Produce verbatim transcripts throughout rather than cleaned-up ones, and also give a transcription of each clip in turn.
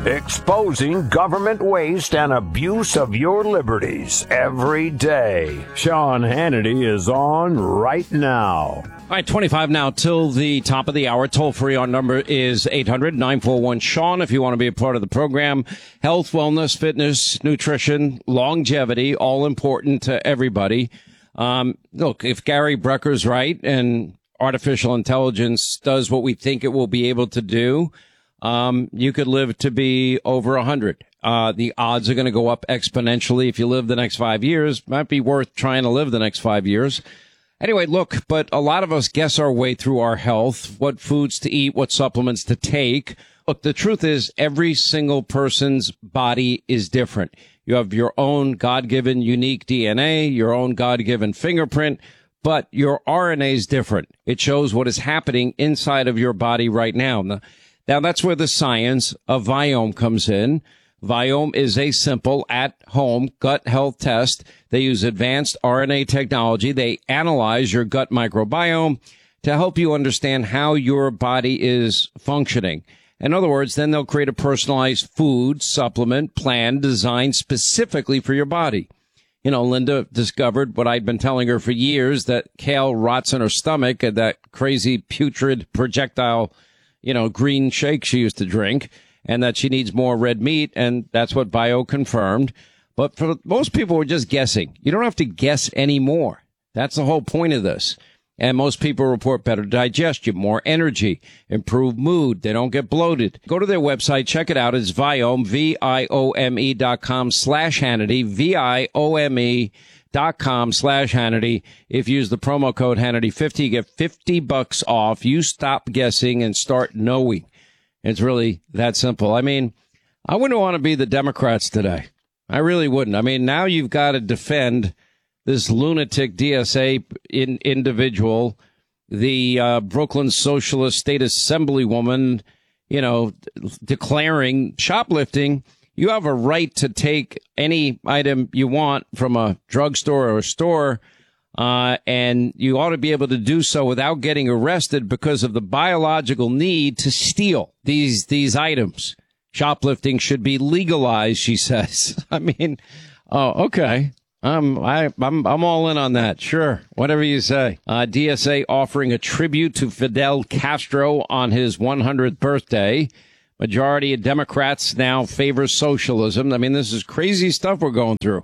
exposing government waste and abuse of your liberties every day. Sean Hannity is on right now. All right, twenty-five now till the top of the hour. Toll free, our number is eight hundred nine four one Sean if you want to be a part of the program. Health, wellness, fitness, nutrition, longevity, all important to everybody. Um, look, if Gary Brecker's right and artificial intelligence does what we think it will be able to do, um, you could live to be over one hundred. Uh, the odds are going to go up exponentially. If you live the next five years, might be worth trying to live the next five years. Anyway, look, but a lot of us guess our way through our health, what foods to eat, what supplements to take. Look, the truth is every single person's body is different. You have your own God-given unique D N A, your own God-given fingerprint, but your R N A is different. It shows what is happening inside of your body right now. Now, now that's where the science of Viome comes in. Viome is a simple at-home gut health test. They use advanced R N A technology. They analyze your gut microbiome to help you understand how your body is functioning. In other words, then they'll create a personalized food supplement plan designed specifically for your body. You know, Linda discovered what I'd been telling her for years, that kale rots in her stomach and that crazy putrid projectile, you know, green shake she used to drink, and that she needs more red meat, and that's what Bio confirmed. But for most people, we're just guessing. You don't have to guess anymore. That's the whole point of this. And most people report better digestion, more energy, improved mood. They don't get bloated. Go to their website, check it out. It's Viome, V I O M E dot com slash Hannity, V I O M E dot com slash Hannity. If you use the promo code Hannity fifty, you get fifty bucks off. You stop guessing and start knowing. It's really that simple. I mean, I wouldn't want to be the Democrats today. I really wouldn't. I mean, now you've got to defend this lunatic D S A in, individual, the uh, Brooklyn Socialist State Assemblywoman, you know, declaring shoplifting. You have a right to take any item you want from a drugstore or a store, uh, and you ought to be able to do so without getting arrested because of the biological need to steal these these items. Shoplifting should be legalized, she says. I mean, oh, okay. Um, I, I'm, I'm all in on that. Sure. Whatever you say. Uh, D S A offering a tribute to Fidel Castro on his one hundredth birthday. Majority of Democrats now favor socialism. I mean, this is crazy stuff we're going through.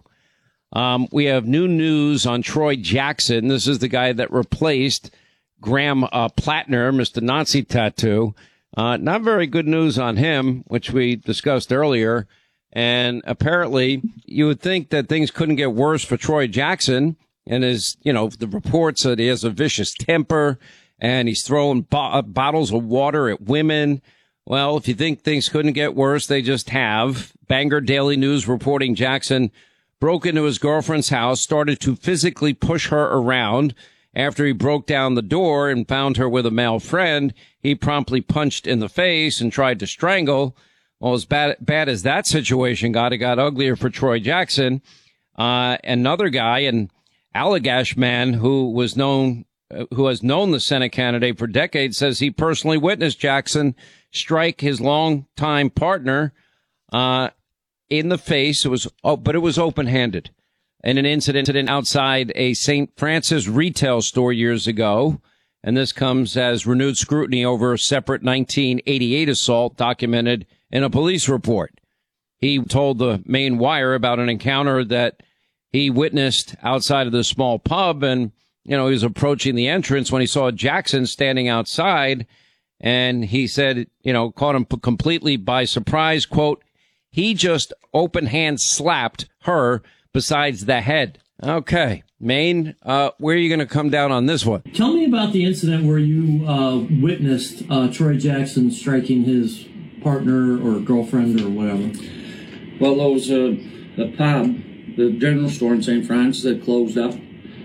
Um, we have new news on Troy Jackson. This is the guy that replaced Graham uh, Plattner, Mister Nazi Tattoo. Uh, not very good news on him, which we discussed earlier. And apparently you would think that things couldn't get worse for Troy Jackson. And his, you know, the reports that he has a vicious temper and he's throwing bo- bottles of water at women. Well, if you think things couldn't get worse, they just have. Bangor Daily News reporting Jackson broke into his girlfriend's house, started to physically push her around. After he broke down the door and found her with a male friend, he promptly punched in the face and tried to strangle. Well, as bad, bad as that situation got, it got uglier for Troy Jackson. Uh, another guy, an Allagash man who was known, uh, who has known the Senate candidate for decades, says he personally witnessed Jackson strike his longtime partner, uh, in the face. It was, oh, but it was open-handed in an incident outside a Saint Francis retail store years ago. And this comes as renewed scrutiny over a separate nineteen eighty-eight assault documented in a police report. He told the Maine Wire about an encounter that he witnessed outside of the small pub. And, you know, he was approaching the entrance when he saw Jackson standing outside. And he said, you know, caught him completely by surprise. Quote, he just open hand slapped her besides the head. Okay. Maine, uh, where are you going to come down on this one? Tell me about the incident where you uh, witnessed uh, Troy Jackson striking his partner or girlfriend or whatever. Well, there was a, a pub, the general store in Saint Francis that closed up,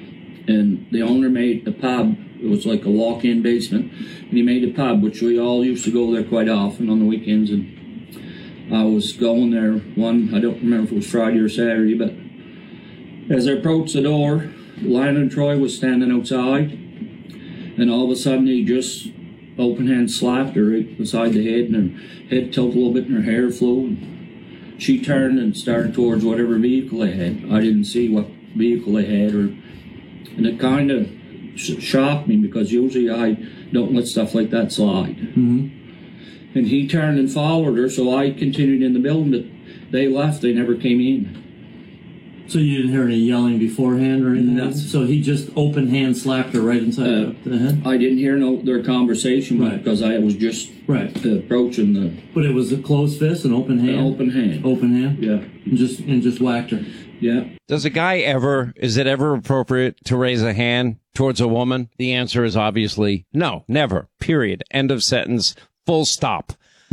and the owner made the pub, it was like a walk-in basement, and he made a pub, which we all used to go there quite often on the weekends, and I was going there one, I don't remember if it was Friday or Saturday, but as I approached the door, Lionel Troy was standing outside, and all of a sudden he just open hand slapped her right beside the head, and her head tilted a little bit, and her hair flew. And she turned and started towards whatever vehicle they had. I didn't see what vehicle they had, or and it kind of sh- shocked me because usually I don't let stuff like that slide. Mm-hmm. And he turned and followed her, so I continued in the building, but they left. They never came in. So you didn't hear any yelling beforehand or anything? No. So he just open hand slapped her right inside Uh, the head? I didn't hear no their conversation Right. because I was just Right. approaching the But it was a closed fist, an open hand? An open hand. Open hand? Yeah. And just, and just whacked her? Yeah. Does a guy ever, is it ever appropriate to raise a hand towards a woman? The answer is obviously no, never. Period. End of sentence. Full stop.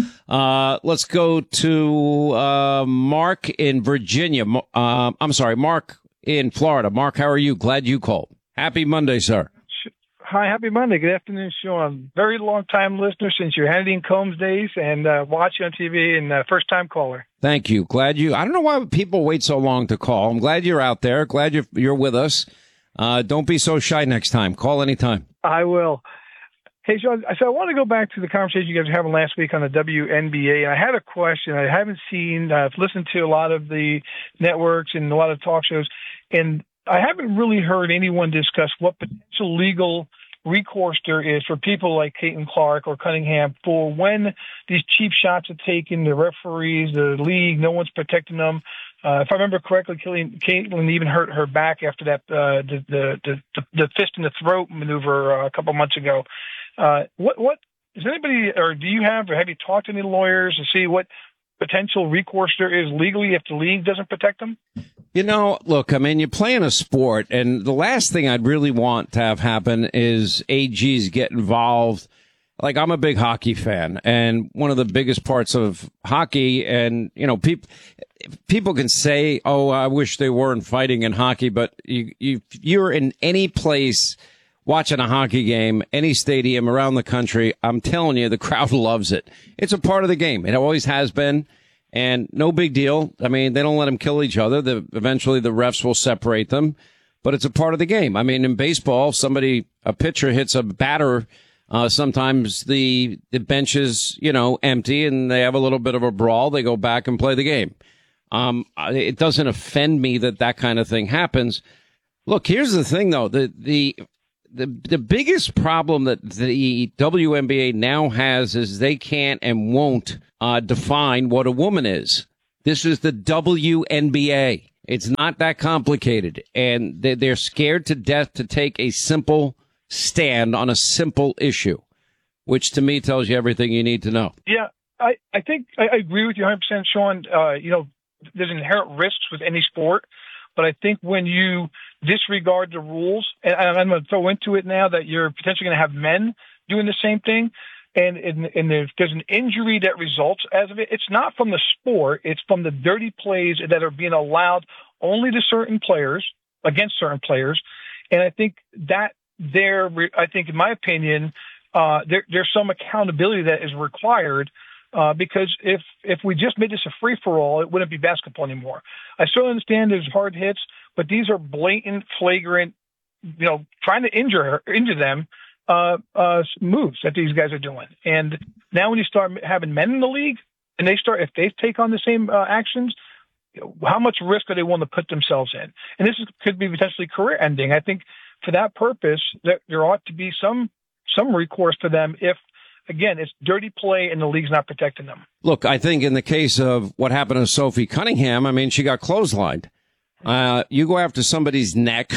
Uh, let's go to, uh, Mark in Virginia. Uh, I'm sorry, Mark in Florida. Mark, how are you? Glad you called. Happy Monday, sir. Hi, happy Monday. Good afternoon, Sean. Very long-time listener since your Hannity and Combs days, and uh, watch you on T V, and uh, first-time caller. Thank you. Glad you, I don't know why people wait so long to call. I'm glad you're out there. Glad you're, you're with us. Uh, don't be so shy next time. Call anytime. I will. Hey, Sean, so I want to go back to the conversation you guys were having last week on the W N B A, and I had a question. I haven't seen, uh, I've listened to a lot of the networks and a lot of talk shows, and I haven't really heard anyone discuss what potential legal recourse there is for people like Caitlin Clark or Cunningham for when these cheap shots are taken, the referees, the league, no one's protecting them. Uh, if I remember correctly, Caitlin, Caitlin even hurt her back after that, uh, the, the, the, the fist in the throat maneuver uh, a couple months ago. Uh, what, what, is anybody, or do you have, or have you talked to any lawyers to see what potential recourse there is legally if the league doesn't protect them? You know, look, I mean, you're playing a sport, and the last thing I'd really want to have happen is A Gs get involved. Like, I'm a big hockey fan, and one of the biggest parts of hockey, and, you know, people, people can say, oh, I wish they weren't fighting in hockey, but you, you, you're in any place watching a hockey game, any stadium around the country, I'm telling you, the crowd loves it. It's a part of the game. It always has been. And no big deal. I mean, they don't let them kill each other. The, eventually the refs will separate them, but it's a part of the game. I mean, in baseball, somebody, a pitcher hits a batter. Uh, sometimes the, the bench is, you know, empty and they have a little bit of a brawl. They go back and play the game. Um, it doesn't offend me that that kind of thing happens. Look, here's the thing though. The, the, the, the biggest problem that the W N B A now has is they can't and won't Uh, define what a woman is. This is the W N B A. It's not that complicated. And they're, they're scared to death to take a simple stand on a simple issue, which to me tells you everything you need to know. Yeah, I, I think I, I agree with you one hundred percent, Sean. Uh, you know, there's inherent risks with any sport, but I think when you disregard the rules, and I'm going to throw into it now that you're potentially going to have men doing the same thing, And, and, and if there's an injury that results as of it, it's not from the sport. It's from the dirty plays that are being allowed only to certain players, against certain players. And I think that there, I think in my opinion, uh, there, there's some accountability that is required, uh, because if, if we just made this a free for all, it wouldn't be basketball anymore. I certainly understand there's hard hits, but these are blatant, flagrant, you know, trying to injure her, injure them. Uh, uh, moves that these guys are doing. And now when you start having men in the league and they start, if they take on the same uh, actions, you know, how much risk are they willing to put themselves in? And this is, could be potentially career ending. I think for that purpose, that there ought to be some, some recourse for them if, again, it's dirty play and the league's not protecting them. Look, I think in the case of what happened to Sophie Cunningham, I mean, she got clotheslined. Uh, you go after somebody's neck,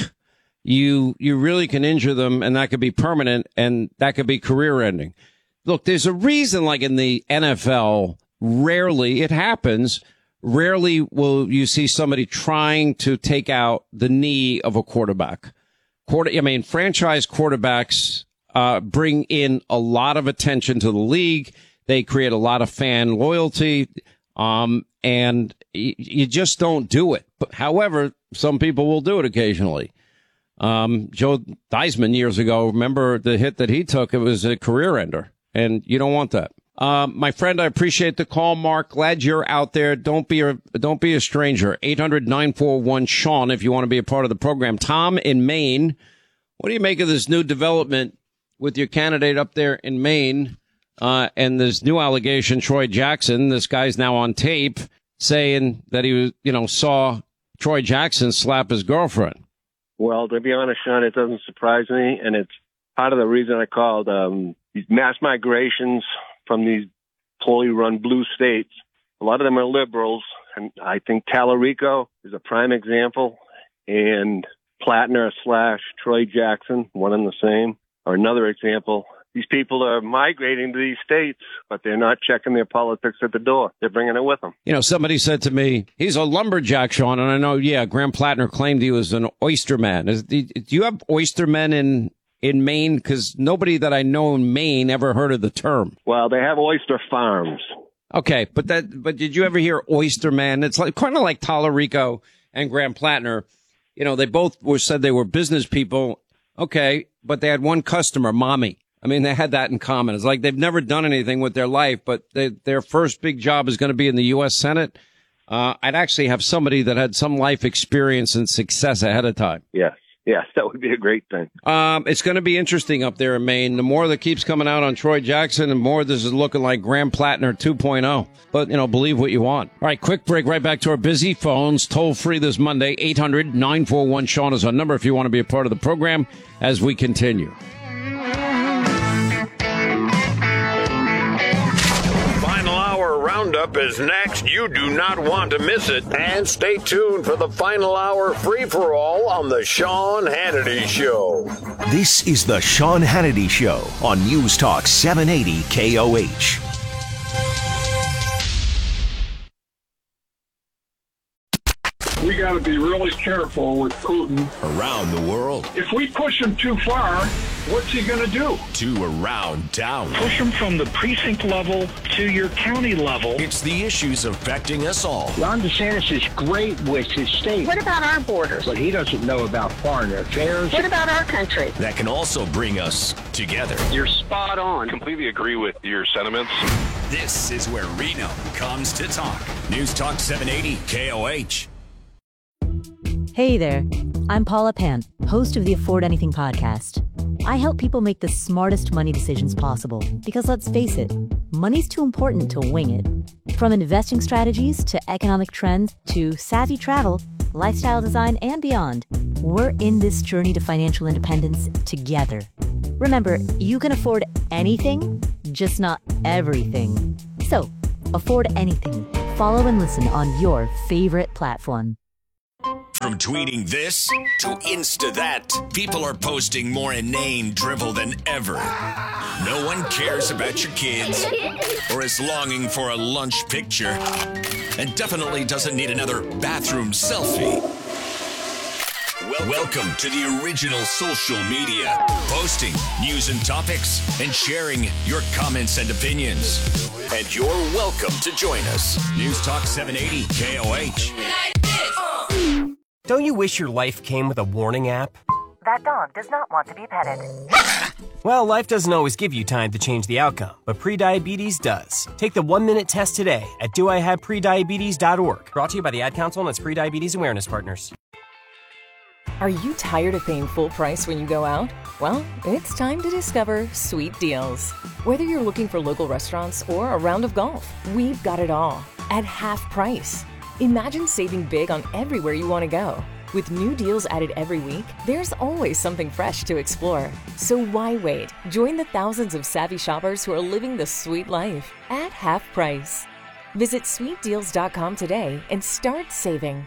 you you really can injure them, and that could be permanent, and that could be career-ending. Look, there's a reason, like in the N F L, rarely it happens. Rarely will you see somebody trying to take out the knee of a quarterback. Quarter, I mean, franchise quarterbacks uh bring in a lot of attention to the league. They create a lot of fan loyalty, um, and y- you just don't do it. But, however, some people will do it occasionally. Um, Joe Theismann years ago, remember the hit that he took? It was a career ender, and you don't want that. Um, my friend, I appreciate the call, Mark. Glad you're out there. Don't be a, don't be a stranger. eight hundred nine four one Sean if you want to be a part of the program. Tom in Maine, what do you make of this new development with your candidate up there in Maine, uh, and this new allegation, Troy Jackson, this guy's now on tape saying that he was, you know, saw Troy Jackson slap his girlfriend. Well, to be honest, Sean, it doesn't surprise me, and it's part of the reason I called. Um, these mass migrations from these poorly run blue states, a lot of them are liberals, and I think Tallarico is a prime example, and Plattner slash Troy Jackson, one and the same, are another example. These people are migrating to these states, but they're not checking their politics at the door. They're bringing it with them. You know, somebody said to me, he's a lumberjack, Sean, and I know, yeah, Graham Plattner claimed he was an oysterman. Is, do you have oystermen in, in Maine? Because nobody that I know in Maine ever heard of the term. Well, they have oyster farms. Okay, but that, but did you ever hear oysterman? It's like kind of like Tallarico and Graham Plattner. You know, they both were said they were business people. Okay, but they had one customer, mommy. I mean, they had that in common. It's like they've never done anything with their life, but they, their first big job is going to be in the U S Senate. Uh, I'd actually have somebody that had some life experience and success ahead of time. Yes, yes, that would be a great thing. Um, it's going to be interesting up there in Maine. The more that keeps coming out on Troy Jackson, the more this is looking like Graham Plattner two point oh. But, you know, believe what you want. All right, quick break. Right back to our busy phones. Toll free this Monday. eight hundred nine four one Sean is our number if you want to be a part of the program as we continue. Roundup is next. You do not want to miss it. And stay tuned for the final hour free-for-all on the Sean Hannity Show. This is the Sean Hannity Show on News Talk seven eighty K O H. We got to be really careful with Putin. Around the world. If we push him too far, what's he going to do? To around town. Push him from the precinct level to your county level. It's the issues affecting us all. Ron DeSantis is great with his state. What about our borders? But he doesn't know about foreign affairs. What about our country? That can also bring us together. You're spot on. Completely agree with your sentiments. This is where Reno comes to talk. News Talk seven eighty K O H. Hey there, I'm Paula Pan, host of the Afford Anything podcast. I help people make the smartest money decisions possible because, let's face it, money's too important to wing it. From investing strategies to economic trends to savvy travel, lifestyle design, and beyond, we're in this journey to financial independence together. Remember, you can afford anything, just not everything. So, afford anything. Follow and listen on your favorite platform. From tweeting this to Insta that, people are posting more inane drivel than ever. No one cares about your kids or is longing for a lunch picture and definitely doesn't need another bathroom selfie. Well, welcome to the original social media, posting news and topics and sharing your comments and opinions. And you're welcome to join us. News Talk seven eighty K O H. Don't you wish your life came with a warning app? That dog does not want to be petted. Well, life doesn't always give you time to change the outcome, but prediabetes does. Take the one-minute test today at do I have prediabetes dot org. Brought to you by the Ad Council and its Prediabetes Awareness Partners. Are you tired of paying full price when you go out? Well, it's time to discover Sweet Deals. Whether you're looking for local restaurants or a round of golf, we've got it all at half price. Imagine saving big on everywhere you want to go. With new deals added every week, there's always something fresh to explore. So why wait? Join the thousands of savvy shoppers who are living the sweet life at half price. Visit sweet deals dot com today and start saving.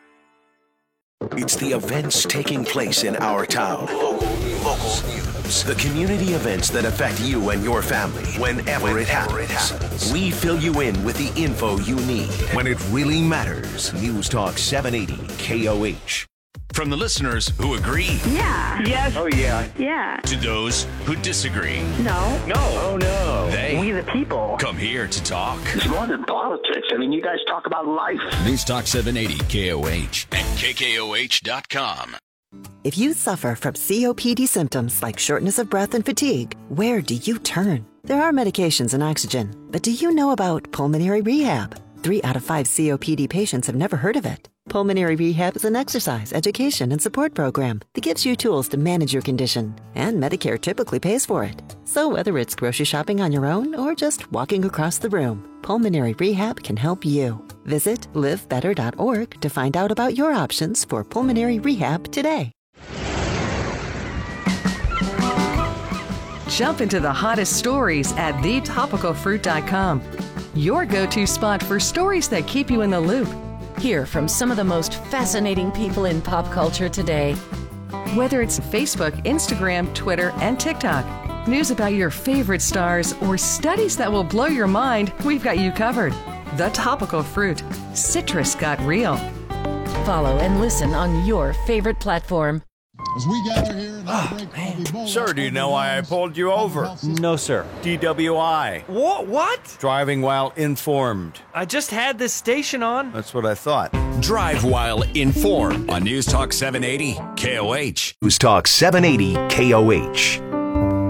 It's the events taking place in our town. Local, local news. The community events that affect you and your family whenever, whenever it, happens. it happens. We fill you in with the info you need when it really matters. News Talk seven eighty K O H. From the listeners who agree. Yeah. Yes. Oh, yeah. Yeah. To those who disagree. No. No. Oh, no. They. We the people. Come here to talk. It's more than politics. I mean, you guys talk about life. News Talk seven eighty K O H and K K O H dot com. If you suffer from C O P D symptoms like shortness of breath and fatigue, where do you turn? There are medications and oxygen, but do you know about pulmonary rehab? Three out of five C O P D patients have never heard of it. Pulmonary Rehab is an exercise, education, and support program that gives you tools to manage your condition, and Medicare typically pays for it. So whether it's grocery shopping on your own or just walking across the room, Pulmonary Rehab can help you. Visit live better dot org to find out about your options for pulmonary rehab today. Jump into the hottest stories at the topical fruit dot com. Your go-to spot for stories that keep you in the loop. Hear from some of the most fascinating people in pop culture today. Whether it's Facebook, Instagram, Twitter, and TikTok, news about your favorite stars, or studies that will blow your mind, we've got you covered. The Topical Fruit. Citrus got real. Follow and listen on your favorite platform. As we gather here in our break, man. Sir, do you know why I pulled you over? No, sir. D W I. What? What? Driving while informed. I just had this station on. That's what I thought. Drive while informed on News Talk seven eighty K O H. News Talk seven eighty K O H.